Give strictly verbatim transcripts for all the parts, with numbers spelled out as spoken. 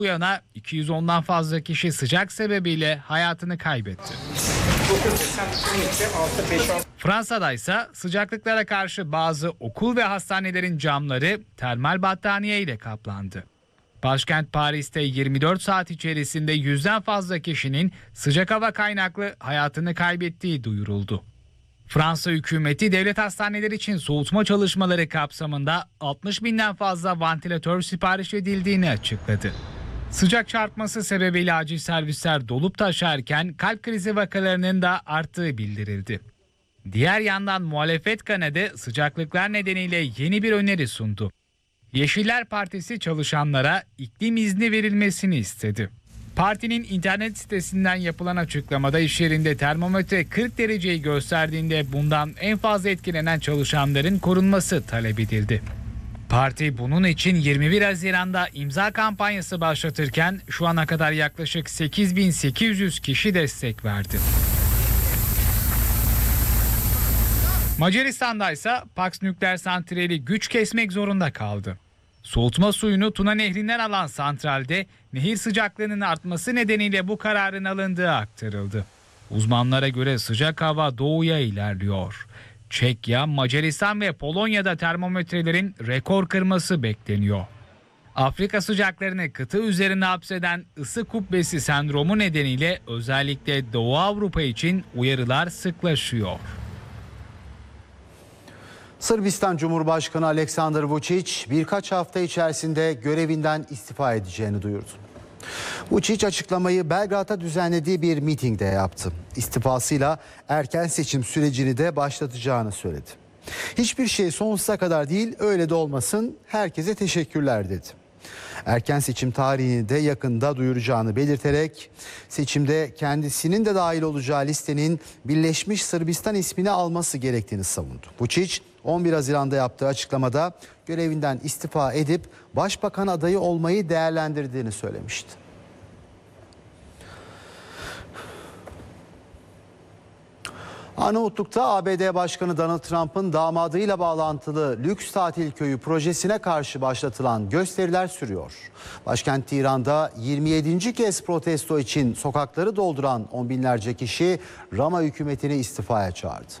Bu yana iki yüz ondan fazla kişi sıcak sebebiyle hayatını kaybetti. Fransa'da ise sıcaklıklara karşı bazı okul ve hastanelerin camları termal battaniye ile kaplandı. Başkent Paris'te yirmi dört saat içerisinde yüzden fazla kişinin sıcak hava kaynaklı hayatını kaybettiği duyuruldu. Fransa hükümeti devlet hastaneleri için soğutma çalışmaları kapsamında altmış binden fazla vantilatör sipariş edildiğini açıkladı. Sıcak çarpması sebebiyle acil servisler dolup taşarken kalp krizi vakalarının da arttığı bildirildi. Diğer yandan muhalefet kanadı sıcaklıklar nedeniyle yeni bir öneri sundu. Yeşiller Partisi çalışanlara iklim izni verilmesini istedi. Partinin internet sitesinden yapılan açıklamada iş yerinde termometre kırk dereceyi gösterdiğinde bundan en fazla etkilenen çalışanların korunması talep edildi. Parti bunun için yirmi bir Haziran'da imza kampanyası başlatırken şu ana kadar yaklaşık sekiz bin sekiz yüz kişi destek verdi. Macaristan'da ise Paks nükleer santrali güç kesmek zorunda kaldı. Soğutma suyunu Tuna Nehri'nden alan santralde nehir sıcaklığının artması nedeniyle bu kararın alındığı aktarıldı. Uzmanlara göre sıcak hava doğuya ilerliyor. Çekya, Macaristan ve Polonya'da termometrelerin rekor kırması bekleniyor. Afrika sıcaklarını kıta üzerine hapseden ısı kubbesi sendromu nedeniyle özellikle Doğu Avrupa için uyarılar sıklaşıyor. Sırbistan Cumhurbaşkanı Aleksandar Vučić birkaç hafta içerisinde görevinden istifa edeceğini duyurdu. Vučić açıklamayı Belgrad'da düzenlediği bir mitingde yaptı. İstifasıyla erken seçim sürecini de başlatacağını söyledi. Hiçbir şey sonsuza kadar değil, öyle de olmasın, herkese teşekkürler dedi. Erken seçim tarihini de yakında duyuracağını belirterek seçimde kendisinin de dahil olacağı listenin Birleşmiş Sırbistan ismini alması gerektiğini savundu. Vučić on bir Haziran'da yaptığı açıklamada görevinden istifa edip başbakan adayı olmayı değerlendirdiğini söylemişti. Arnavutluk'ta A B D Başkanı Donald Trump'ın damadıyla bağlantılı lüks tatil köyü projesine karşı başlatılan gösteriler sürüyor. Başkent Tiran'da yirmi yedinci kez protesto için sokakları dolduran on binlerce kişi Rama hükümetini istifaya çağırdı.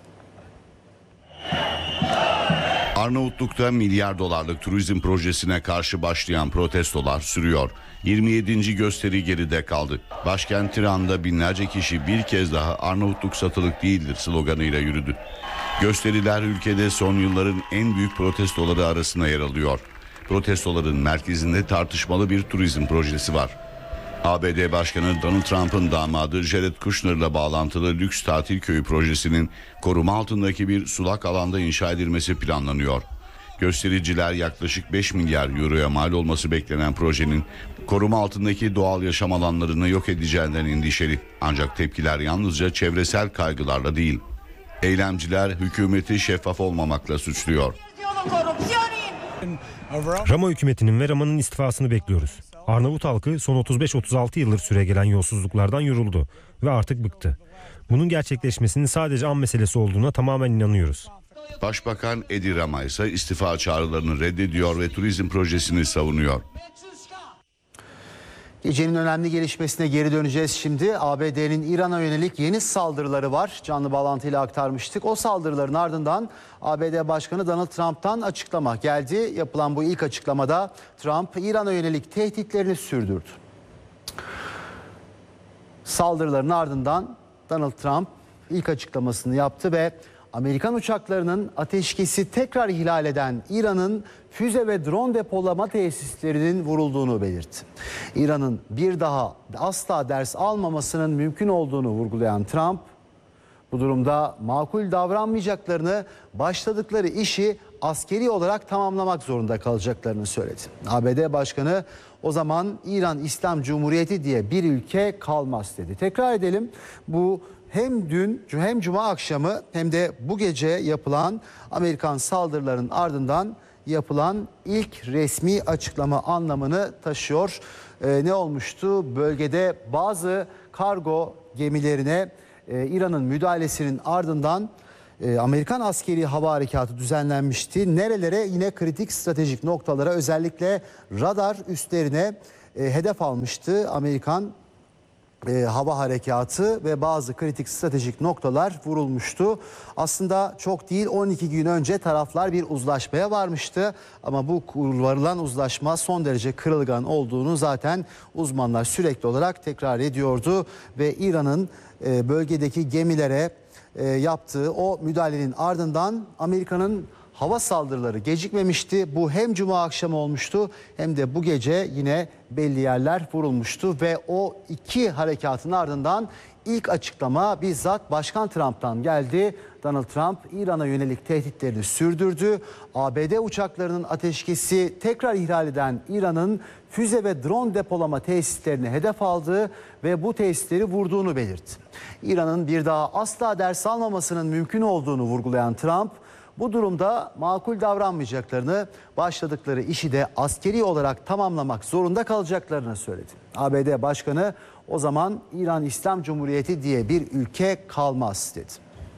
Arnavutluk'ta milyar dolarlık turizm projesine karşı başlayan protestolar sürüyor. yirmi yedinci gösteri geride kaldı. Başkent Tiran'da binlerce kişi bir kez daha Arnavutluk satılık değildir sloganıyla yürüdü. Gösteriler ülkede son yılların en büyük protestoları arasında yer alıyor. Protestoların merkezinde tartışmalı bir turizm projesi var. A B D Başkanı Donald Trump'ın damadı Jared Kushner'la bağlantılı lüks tatil köyü projesinin koruma altındaki bir sulak alanda inşa edilmesi planlanıyor. Göstericiler yaklaşık beş milyar euroya mal olması beklenen projenin koruma altındaki doğal yaşam alanlarını yok edeceğinden endişeli. Ancak tepkiler yalnızca çevresel kaygılarla değil. Eylemciler hükümeti şeffaf olmamakla suçluyor. Rama hükümetinin ve Rama'nın istifasını bekliyoruz. Arnavut halkı son otuz beş otuz altı yıldır süregelen yolsuzluklardan yoruldu ve artık bıktı. Bunun gerçekleşmesinin sadece an meselesi olduğuna tamamen inanıyoruz. Başbakan Edi Rama ise istifa çağrılarını reddediyor ve turizm projesini savunuyor. Gecenin önemli gelişmesine geri döneceğiz şimdi. A B D'nin İran'a yönelik yeni saldırıları var. Canlı bağlantıyla aktarmıştık. O saldırıların ardından A B D Başkanı Donald Trump'tan açıklama geldi. Yapılan bu ilk açıklamada Trump İran'a yönelik tehditlerini sürdürdü. Saldırıların ardından Donald Trump ilk açıklamasını yaptı ve Amerikan uçaklarının ateşkesi tekrar ihlal eden İran'ın füze ve drone depolama tesislerinin vurulduğunu belirtti. İran'ın bir daha asla ders almamasının mümkün olduğunu vurgulayan Trump, bu durumda makul davranmayacaklarını, başladıkları işi askeri olarak tamamlamak zorunda kalacaklarını söyledi. A B D Başkanı o zaman İran İslam Cumhuriyeti diye bir ülke kalmaz dedi. Tekrar edelim, bu hem dün hem cuma akşamı hem de bu gece yapılan Amerikan saldırılarının ardından yapılan ilk resmi açıklama anlamını taşıyor. Ee, ne olmuştu? Bölgede bazı kargo gemilerine e, İran'ın müdahalesinin ardından e, Amerikan askeri hava harekatı düzenlenmişti. Nerelere? Yine kritik stratejik noktalara, özellikle radar üslerine e, hedef almıştı Amerikan E, hava harekatı ve bazı kritik stratejik noktalar vurulmuştu. Aslında çok değil, on iki gün önce taraflar bir uzlaşmaya varmıştı. Ama bu varılan uzlaşma son derece kırılgan olduğunu zaten uzmanlar sürekli olarak tekrar ediyordu. Ve İran'ın e, bölgedeki gemilere e, yaptığı o müdahalenin ardından Amerika'nın hava saldırıları gecikmemişti. Bu hem cuma akşamı olmuştu hem de bu gece yine belli yerler vurulmuştu ve o iki harekatın ardından ilk açıklama bizzat Başkan Trump'tan geldi. Donald Trump İran'a yönelik tehditlerini sürdürdü. A B D uçaklarının ateşkesi tekrar ihlal eden İran'ın füze ve drone depolama tesislerini hedef aldığı ve bu tesisleri vurduğunu belirtti. İran'ın bir daha asla ders almamasının mümkün olduğunu vurgulayan Trump, bu durumda makul davranmayacaklarını, başladıkları işi de askeri olarak tamamlamak zorunda kalacaklarını söyledi. A B D Başkanı o zaman İran İslam Cumhuriyeti diye bir ülke kalmaz dedi.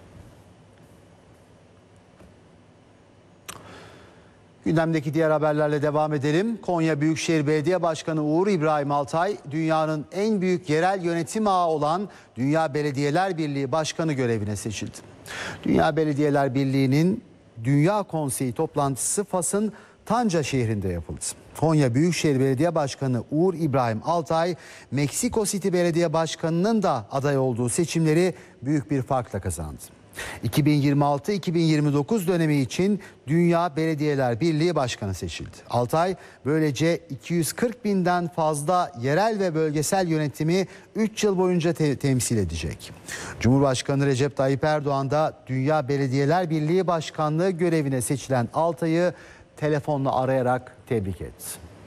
Gündemdeki diğer haberlerle devam edelim. Konya Büyükşehir Belediye Başkanı Uğur İbrahim Altay, dünyanın en büyük yerel yönetim ağı olan Dünya Belediyeler Birliği Başkanı görevine seçildi. Dünya Belediyeler Birliği'nin Dünya Konseyi toplantısı Fas'ın Tanca şehrinde yapıldı. Konya Büyükşehir Belediye Başkanı Uğur İbrahim Altay, Meksiko City Belediye Başkanı'nın da aday olduğu seçimleri büyük bir farkla kazandı. iki bin yirmi altı iki bin yirmi dokuz dönemi için Dünya Belediyeler Birliği Başkanı seçildi. Altay böylece iki yüz kırk binden fazla yerel ve bölgesel yönetimi üç yıl boyunca te- temsil edecek. Cumhurbaşkanı Recep Tayyip Erdoğan da Dünya Belediyeler Birliği Başkanlığı görevine seçilen Altay'ı telefonla arayarak tebrik etti.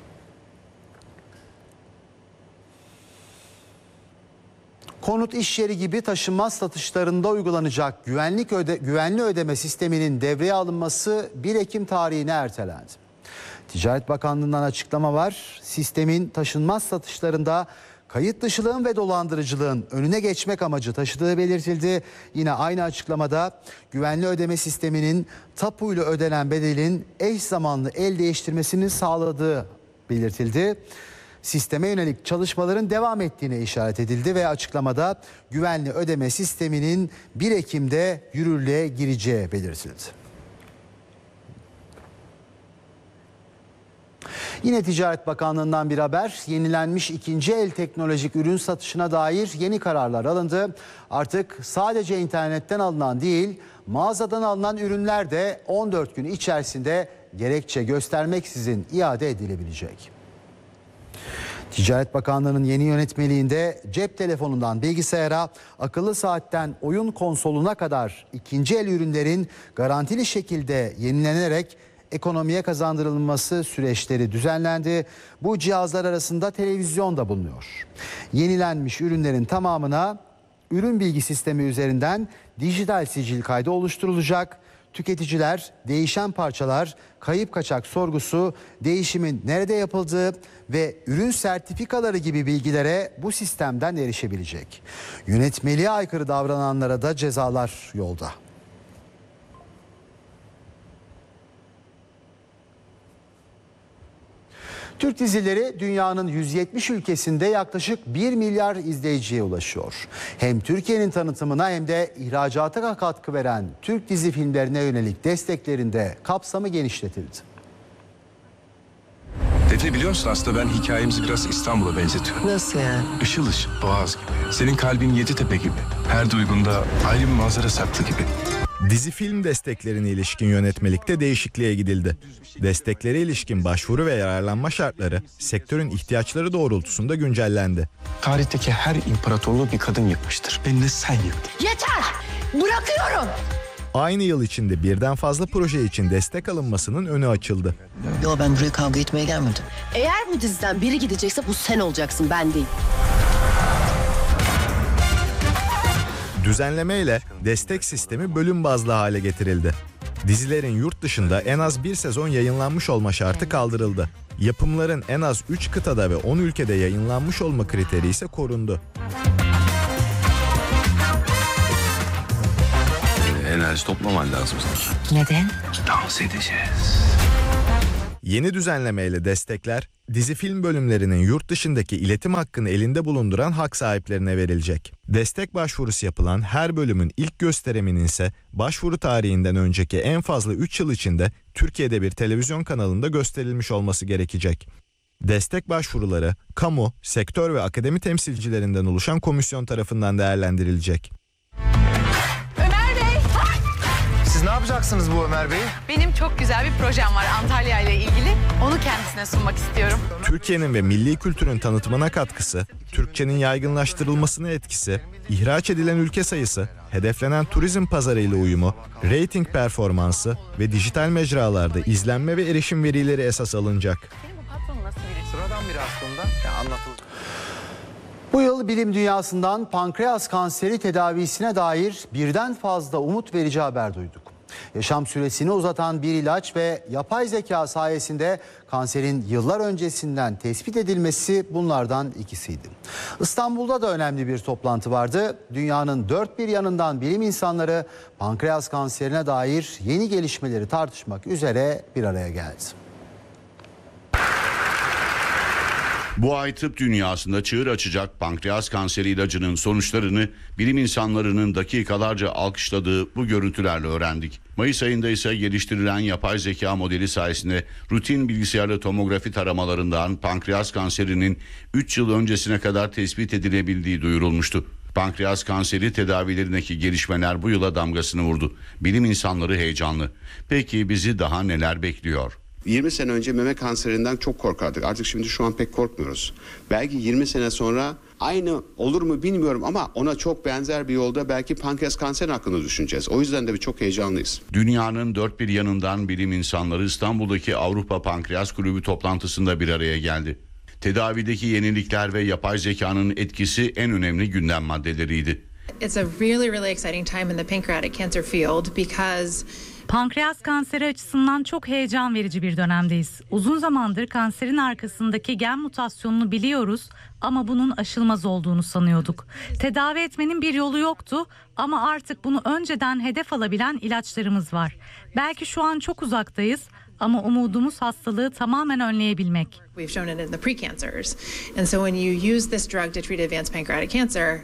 Konut iş yeri gibi taşınmaz satışlarında uygulanacak güvenlik öde, güvenli ödeme sisteminin devreye alınması bir Ekim tarihine ertelendi. Ticaret Bakanlığı'ndan açıklama var. Sistemin taşınmaz satışlarında kayıt dışılığın ve dolandırıcılığın önüne geçmek amacı taşıdığı belirtildi. Yine aynı açıklamada güvenli ödeme sisteminin tapuyla ödenen bedelin eş zamanlı el değiştirmesini sağladığı belirtildi. Sisteme yönelik çalışmaların devam ettiğine işaret edildi ve açıklamada güvenli ödeme sisteminin bir Ekim'de yürürlüğe gireceği belirtildi. Yine Ticaret Bakanlığı'ndan bir haber. Yenilenmiş ikinci el teknolojik ürün satışına dair yeni kararlar alındı. Artık sadece internetten alınan değil, mağazadan alınan ürünler de on dört gün içerisinde gerekçe göstermeksizin iade edilebilecek. Ticaret Bakanlığı'nın yeni yönetmeliğinde cep telefonundan bilgisayara, akıllı saatten oyun konsoluna kadar ikinci el ürünlerin garantili şekilde yenilenerek ekonomiye kazandırılması süreçleri düzenlendi. Bu cihazlar arasında televizyon da bulunuyor. Yenilenmiş ürünlerin tamamına ürün bilgi sistemi üzerinden dijital sicil kaydı oluşturulacak. Tüketiciler değişen parçalar, kayıp kaçak sorgusu, değişimin nerede yapıldığı ve ürün sertifikaları gibi bilgilere bu sistemden erişebilecek. Yönetmeliğe aykırı davrananlara da cezalar yolda. Türk dizileri dünyanın yüz yetmiş ülkesinde yaklaşık bir milyar izleyiciye ulaşıyor. Hem Türkiye'nin tanıtımına hem de ihracata katkı veren Türk dizi filmlerine yönelik desteklerinde kapsamı genişletildi. Defne, biliyor musun, aslında ben hikayemizi biraz İstanbul'a benzetiyorum. Nasıl yani? Işıl ışıl, boğaz gibi. Senin kalbin Yeditepe gibi. Her duygunda ayrı bir manzara saklı gibi. Dizi film desteklerine ilişkin yönetmelikte değişikliğe gidildi. Desteklere ilişkin başvuru ve yararlanma şartları sektörün ihtiyaçları doğrultusunda güncellendi. Tarihteki her imparatorluğu bir kadın yıkmıştır. Beni de sen yıktın. Yeter! Bırakıyorum! Aynı yıl içinde birden fazla proje için destek alınmasının önü açıldı. Yo, ben buraya kavga etmeye gelmedim. Eğer bu diziden biri gidecekse bu sen olacaksın, ben değil. Düzenlemeyle destek sistemi bölüm bazlı hale getirildi. Dizilerin yurt dışında en az bir sezon yayınlanmış olma şartı kaldırıldı. Yapımların en az üç kıtada ve on ülkede yayınlanmış olma kriteri ise korundu. Enerji toplaman lazım sanki. Neden? Dans edeceğiz. Yeni düzenlemeyle destekler, dizi film bölümlerinin yurt dışındaki iletim hakkını elinde bulunduran hak sahiplerine verilecek. Destek başvurusu yapılan her bölümün ilk gösteriminin ise başvuru tarihinden önceki en fazla üç yıl içinde Türkiye'de bir televizyon kanalında gösterilmiş olması gerekecek. Destek başvuruları, kamu, sektör ve akademi temsilcilerinden oluşan komisyon tarafından değerlendirilecek. Ömer Bey! Siz ne yapacaksınız bu Ömer Bey? Benim çok güzel bir projem var Antalya ile ilgili. Onu kendisine sunmak istiyorum. Türkiye'nin ve milli kültürün tanıtımına katkısı, Türkçenin yaygınlaştırılmasına etkisi, ihraç edilen ülke sayısı, hedeflenen turizm pazarı ile uyumu, reyting performansı ve dijital mecralarda izlenme ve erişim verileri esas alınacak. Sıradan biri aslında. Ya anlatılır. Bu yıl bilim dünyasından pankreas kanseri tedavisine dair birden fazla umut verici haber duyduk. Yaşam süresini uzatan bir ilaç ve yapay zeka sayesinde kanserin yıllar öncesinden tespit edilmesi bunlardan ikisiydi. İstanbul'da da önemli bir toplantı vardı. Dünyanın dört bir yanından bilim insanları pankreas kanserine dair yeni gelişmeleri tartışmak üzere bir araya geldi. Bu ay tıp dünyasında çığır açacak pankreas kanseri ilacının sonuçlarını bilim insanlarının dakikalarca alkışladığı bu görüntülerle öğrendik. Mayıs ayında ise geliştirilen yapay zeka modeli sayesinde rutin bilgisayarlı tomografi taramalarından pankreas kanserinin üç yıl öncesine kadar tespit edilebildiği duyurulmuştu. Pankreas kanseri tedavilerindeki gelişmeler bu yıla damgasını vurdu. Bilim insanları heyecanlı. Peki bizi daha neler bekliyor? yirmi sene önce meme kanserinden çok korkardık. Artık şimdi şu an pek korkmuyoruz. Belki yirmi sene sonra aynı olur mu bilmiyorum ama ona çok benzer bir yolda belki pankreas kanseri hakkında düşüneceğiz. O yüzden de bir çok heyecanlıyız. Dünyanın dört bir yanından bilim insanları İstanbul'daki Avrupa Pankreas Kulübü toplantısında bir araya geldi. Tedavideki yenilikler ve yapay zekanın etkisi en önemli gündem maddeleriydi. It's a really really exciting time in the pancreatic cancer field because Pankreas kanseri açısından çok heyecan verici bir dönemdeyiz. Uzun zamandır kanserin arkasındaki gen mutasyonunu biliyoruz ama bunun aşılmaz olduğunu sanıyorduk. Tedavi etmenin bir yolu yoktu ama artık bunu önceden hedef alabilen ilaçlarımız var. Belki şu an çok uzaktayız ama umudumuz hastalığı tamamen önleyebilmek. We've shown it in the precancers. And so when you use this drug to treat advanced pancreatic cancer.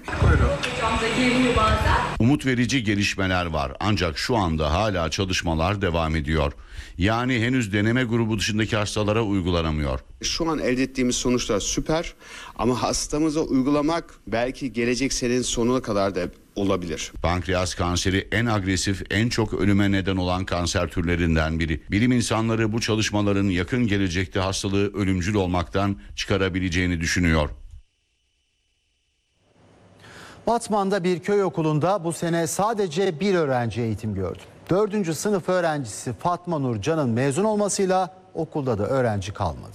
Umut verici gelişmeler var ancak şu anda hala çalışmalar devam ediyor. Yani henüz deneme grubu dışındaki hastalara uygulanamıyor. Şu an elde ettiğimiz sonuçlar süper ama hastamıza uygulamak belki gelecek senenin sonuna kadar da olabilir. Pankreas kanseri en agresif, en çok ölüme neden olan kanser türlerinden biri. Bilim insanları bu çalışmaların yakın gelecekte hastalığı ölümcül olmaktan çıkarabileceğini düşünüyor. Batman'da bir köy okulunda bu sene sadece bir öğrenci eğitim gördü. Dördüncü sınıf öğrencisi Fatma Nur Can'ın mezun olmasıyla okulda da öğrenci kalmadı.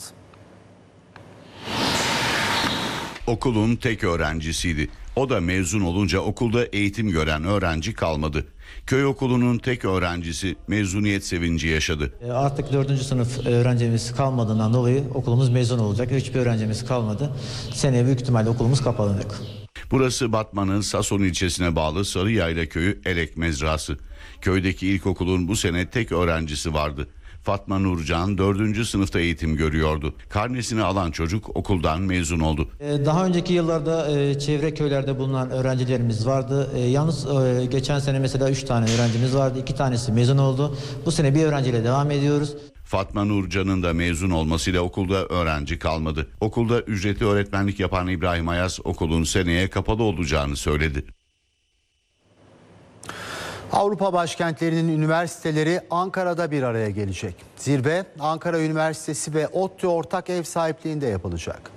Okulun tek öğrencisiydi. O da mezun olunca okulda eğitim gören öğrenci kalmadı. Köy okulunun tek öğrencisi mezuniyet sevinci yaşadı. Artık dördüncü sınıf öğrencimiz kalmadığından dolayı okulumuz mezun olacak. Hiçbir öğrencimiz kalmadı. Seneye büyük ihtimalle okulumuz kapanacak. Burası Batman'ın Sason ilçesine bağlı Sarıyayla köyü Elek Mezrası. Köydeki ilkokulun bu sene tek öğrencisi vardı. Fatma Nurcan dördüncü sınıfta eğitim görüyordu. Karnesini alan çocuk okuldan mezun oldu. Daha önceki yıllarda çevre köylerde bulunan öğrencilerimiz vardı. Yalnız geçen sene mesela üç tane öğrencimiz vardı. iki tanesi mezun oldu. Bu sene bir öğrenciyle devam ediyoruz. Fatma Nurcan'ın da mezun olmasıyla okulda öğrenci kalmadı. Okulda ücretli öğretmenlik yapan İbrahim Ayaz okulun seneye kapalı olacağını söyledi. Avrupa başkentlerinin üniversiteleri Ankara'da bir araya gelecek. Zirve Ankara Üniversitesi ve ODTÜ ortak ev sahipliğinde yapılacak.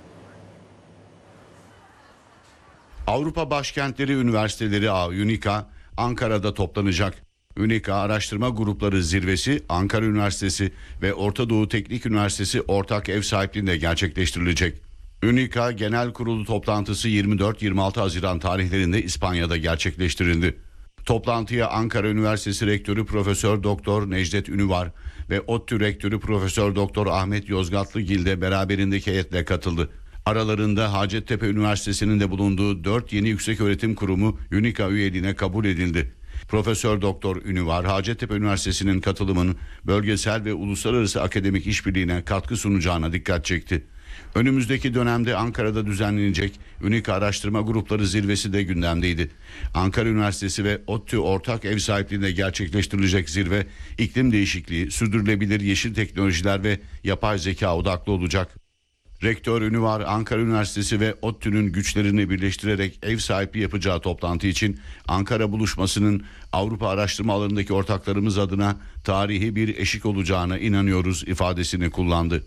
Avrupa Başkentleri Üniversiteleri ağı UNIKA Ankara'da toplanacak. UNIKA Araştırma Grupları Zirvesi Ankara Üniversitesi ve Orta Doğu Teknik Üniversitesi ortak ev sahipliğinde gerçekleştirilecek. UNIKA Genel Kurulu toplantısı yirmi dört yirmi altı Haziran tarihlerinde İspanya'da gerçekleştirildi. Toplantıya Ankara Üniversitesi Rektörü Profesör Doktor Necdet Ünüvar ve ODTÜ Rektörü Profesör Doktor Ahmet Yozgatlıgil de beraberindeki heyetle katıldı. Aralarında Hacettepe Üniversitesi'nin de bulunduğu dört yeni yükseköğretim kurumu UNIKA üyeliğine kabul edildi. Profesör Doktor Ünüvar, Hacettepe Üniversitesi'nin katılımının bölgesel ve uluslararası akademik işbirliğine katkı sunacağına dikkat çekti. Önümüzdeki dönemde Ankara'da düzenlenecek Ünika Araştırma Grupları Zirvesi de gündemdeydi. Ankara Üniversitesi ve ODTÜ ortak ev sahipliğinde gerçekleştirilecek zirve, iklim değişikliği, sürdürülebilir yeşil teknolojiler ve yapay zeka odaklı olacak. Rektör Ünüvar, Ankara Üniversitesi ve ODTÜ'nün güçlerini birleştirerek ev sahipliği yapacağı toplantı için Ankara buluşmasının Avrupa araştırma alanındaki ortaklarımız adına tarihi bir eşik olacağına inanıyoruz ifadesini kullandı.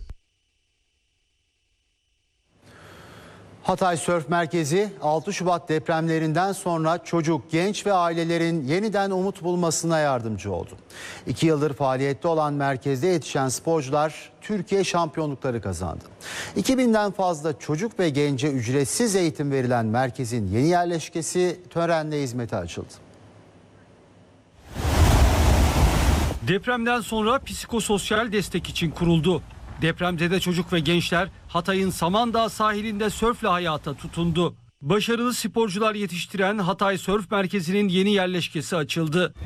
Hatay Sörf Merkezi altı Şubat depremlerinden sonra çocuk, genç ve ailelerin yeniden umut bulmasına yardımcı oldu. İki yıldır faaliyette olan merkezde yetişen sporcular Türkiye şampiyonlukları kazandı. iki binden fazla çocuk ve gence ücretsiz eğitim verilen merkezin yeni yerleşkesi törenle hizmete açıldı. Depremden sonra psikososyal destek için kuruldu. Depremzede çocuk ve gençler Hatay'ın Samandağ sahilinde sörfle hayata tutundu. Başarılı sporcular yetiştiren Hatay Sörf Merkezi'nin yeni yerleşkesi açıldı.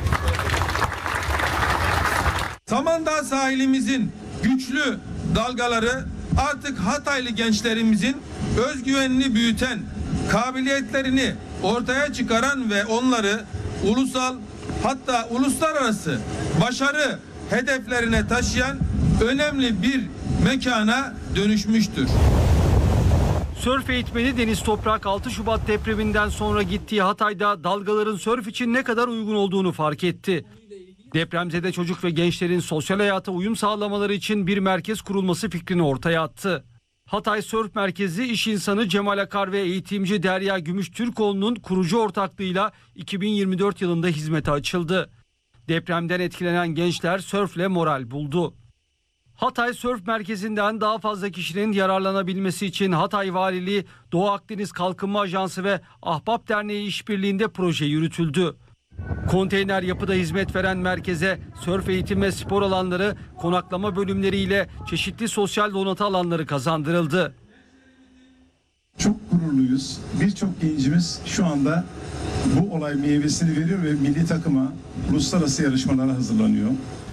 Samandağ sahilimizin güçlü dalgaları artık Hataylı gençlerimizin özgüvenini büyüten, kabiliyetlerini ortaya çıkaran ve onları ulusal hatta uluslararası başarı hedeflerine taşıyan önemli bir mekana dönüşmüştür. Sörf eğitmeni Deniz Toprak altı Şubat depreminden sonra gittiği Hatay'da dalgaların sörf için ne kadar uygun olduğunu fark etti. Depremzede çocuk ve gençlerin sosyal hayata uyum sağlamaları için bir merkez kurulması fikrini ortaya attı. Hatay Sörf Merkezi iş insanı Cemal Akar ve eğitimci Derya Gümüş Türkoğlu'nun kurucu ortaklığıyla iki bin yirmi dört yılında hizmete açıldı. Depremden etkilenen gençler sörfle moral buldu. Hatay Sörf Merkezi'nden daha fazla kişinin yararlanabilmesi için Hatay Valiliği, Doğu Akdeniz Kalkınma Ajansı ve Ahbap Derneği işbirliğinde proje yürütüldü. Konteyner yapıda hizmet veren merkeze sörf eğitim ve spor alanları, konaklama bölümleriyle çeşitli sosyal donatı alanları kazandırıldı. Çok gururluyuz. Birçok gencimiz şu anda bu olay meyvesini veriyor ve milli takıma uluslararası yarışmalara hazırlanıyor.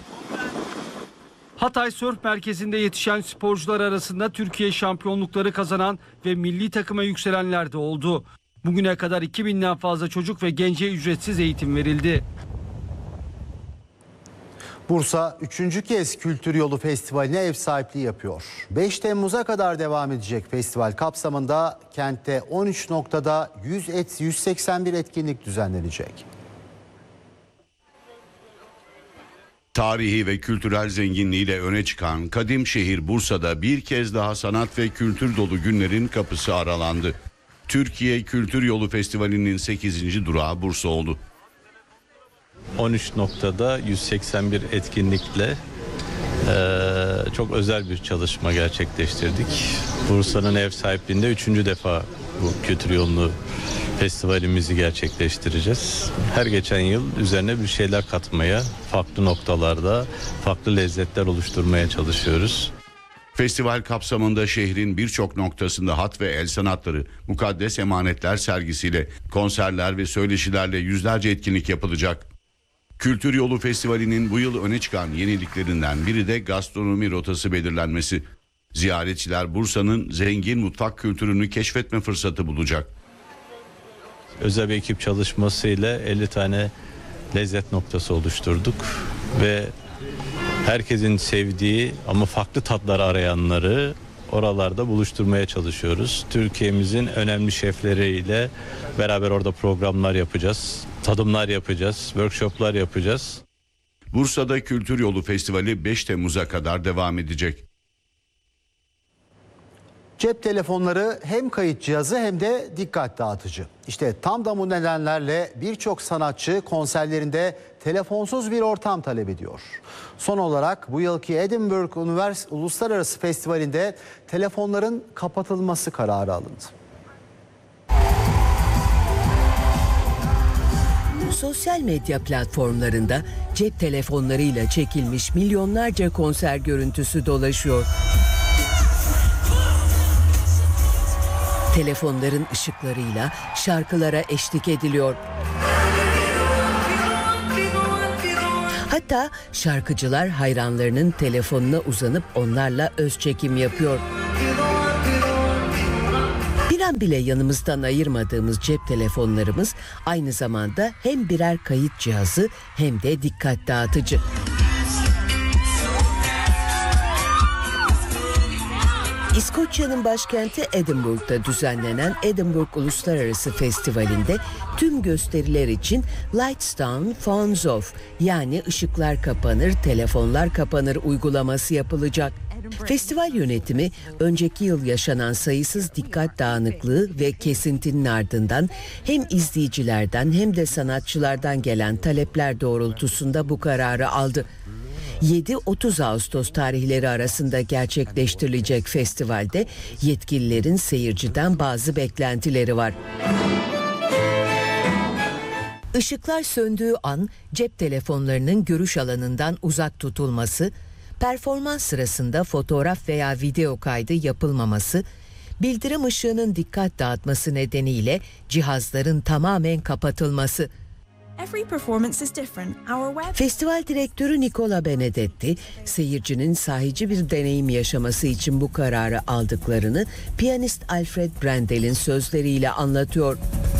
Hatay Sörf Merkezi'nde yetişen sporcular arasında Türkiye şampiyonlukları kazanan ve milli takıma yükselenler de oldu. Bugüne kadar iki binden fazla çocuk ve gence ücretsiz eğitim verildi. Bursa üçüncü kez Kültür Yolu Festivali'ne ev sahipliği yapıyor. beş Temmuz'a kadar devam edecek festival kapsamında kentte on üç noktada yüz seksen bir etkinlik düzenlenecek. Tarihi ve kültürel zenginliğiyle öne çıkan kadim şehir Bursa'da bir kez daha sanat ve kültür dolu günlerin kapısı aralandı. Türkiye Kültür Yolu Festivali'nin sekizinci durağı Bursa oldu. on üç noktada yüz seksen bir etkinlikle e, çok özel bir çalışma gerçekleştirdik. Bursa'nın ev sahipliğinde üçüncü defa bu Kültür Yolu Festivalimizi gerçekleştireceğiz. Her geçen yıl üzerine bir şeyler katmaya, farklı noktalarda farklı lezzetler oluşturmaya çalışıyoruz. Festival kapsamında şehrin birçok noktasında hat ve el sanatları, mukaddes emanetler sergisiyle, konserler ve söyleşilerle yüzlerce etkinlik yapılacak. Kültür Yolu Festivali'nin bu yıl öne çıkan yeniliklerinden biri de gastronomi rotası belirlenmesi. Ziyaretçiler Bursa'nın zengin mutfak kültürünü keşfetme fırsatı bulacak. Özel bir ekip çalışmasıyla elli tane lezzet noktası oluşturduk ve herkesin sevdiği ama farklı tatlar arayanları oralarda buluşturmaya çalışıyoruz. Türkiye'mizin önemli şefleriyle beraber orada programlar yapacağız, tadımlar yapacağız, workshoplar yapacağız. Bursa'da Kültür Yolu Festivali beş Temmuz'a kadar devam edecek. Cep telefonları hem kayıt cihazı hem de dikkat dağıtıcı. İşte tam da bu nedenlerle birçok sanatçı konserlerinde telefonsuz bir ortam talep ediyor. Son olarak bu yılki Edinburgh Univers- Uluslararası Festivali'nde telefonların kapatılması kararı alındı. Sosyal medya platformlarında cep telefonlarıyla çekilmiş milyonlarca konser görüntüsü dolaşıyor. Telefonların ışıklarıyla şarkılara eşlik ediliyor. Hatta şarkıcılar hayranlarının telefonuna uzanıp onlarla öz çekim yapıyor. Bir an bile yanımızdan ayırmadığımız cep telefonlarımız aynı zamanda hem birer kayıt cihazı hem de dikkat dağıtıcı. İskoçya'nın başkenti Edinburgh'da düzenlenen Edinburgh Uluslararası Festivali'nde tüm gösteriler için Lights Down, Phones Off yani ışıklar kapanır, telefonlar kapanır uygulaması yapılacak. Festival yönetimi önceki yıl yaşanan sayısız dikkat dağınıklığı ve kesintinin ardından hem izleyicilerden hem de sanatçılardan gelen talepler doğrultusunda bu kararı aldı. yedi otuz Ağustos tarihleri arasında gerçekleştirilecek festivalde yetkililerin seyirciden bazı beklentileri var. Işıklar söndüğü an cep telefonlarının görüş alanından uzak tutulması, performans sırasında fotoğraf veya video kaydı yapılmaması, bildirim ışığının dikkat dağıtması nedeniyle cihazların tamamen kapatılması. Festival direktörü Nicola Benedetti, seyircinin sahici bir deneyim yaşaması için bu kararı aldıklarını piyanist Alfred Brandel'in sözleriyle anlatıyor.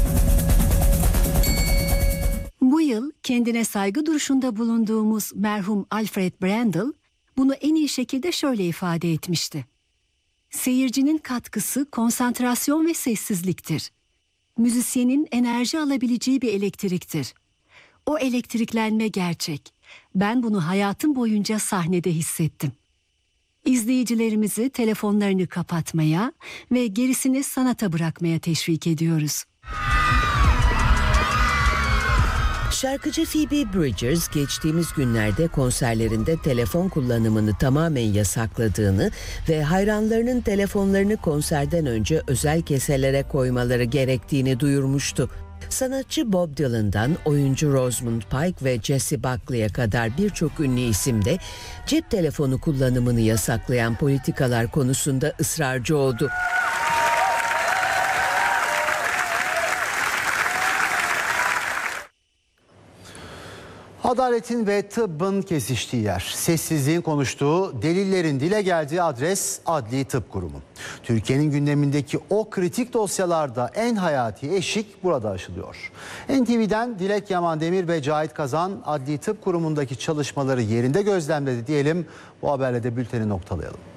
Bu yıl kendine saygı duruşunda bulunduğumuz merhum Alfred Brandel bunu en iyi şekilde şöyle ifade etmişti. Seyircinin katkısı konsantrasyon ve sessizliktir. Müzisyenin enerji alabileceği bir elektriktir. O elektriklenme gerçek. Ben bunu hayatım boyunca sahnede hissettim. İzleyicilerimizi telefonlarını kapatmaya ve gerisini sanata bırakmaya teşvik ediyoruz. Şarkıcı Phoebe Bridgers geçtiğimiz günlerde konserlerinde telefon kullanımını tamamen yasakladığını ve hayranlarının telefonlarını konserden önce özel keselere koymaları gerektiğini duyurmuştu. Sanatçı Bob Dylan'dan oyuncu Rosamund Pike ve Jessie Buckley'e kadar birçok ünlü isim de cep telefonu kullanımını yasaklayan politikalar konusunda ısrarcı oldu. Adaletin ve tıbbın kesiştiği yer, sessizliğin konuştuğu, delillerin dile geldiği adres Adli Tıp Kurumu. Türkiye'nin gündemindeki o kritik dosyalarda en hayati eşik burada aşılıyor. N T V'den Dilek Yaman Demir ve Cahit Kazan Adli Tıp Kurumu'ndaki çalışmaları yerinde gözlemledi diyelim. Bu haberle de bülteni noktalayalım.